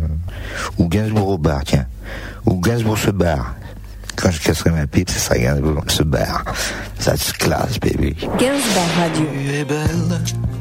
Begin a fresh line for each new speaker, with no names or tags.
Ou Gainsbourg au bar, tiens. Ou Gainsbourg se barre. Quand je casserai ma pipe, ce sera Gainsbourg se barre. Ça se classe, baby.
Gainsbourg Radio.
Tu es belle,